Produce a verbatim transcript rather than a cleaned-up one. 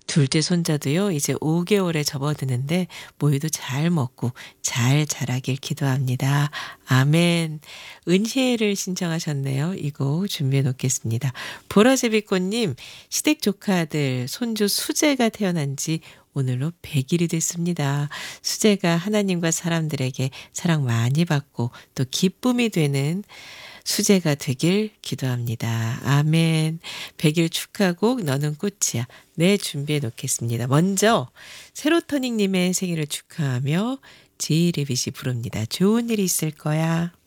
둘째 손자도요, 이제 오 개월에 접어드는데 모유도 잘 먹고 잘 자라길 기도합니다. 아멘. 은혜를 신청하셨네요. 이 곡 준비해 놓겠습니다. 보라제비꽃님, 시댁 조카들 손주 수재가 태어난 지 오늘로 백 일이 됐습니다. 수재가 하나님과 사람들에게 사랑 많이 받고 또 기쁨이 되는 수재가 되길 기도합니다. 아멘. 백 일 축하곡 너는 꽃이야. 네, 준비해 놓겠습니다. 먼저 세로토닉님의 생일을 축하하며 지리빗이 부릅니다. 좋은 일이 있을 거야.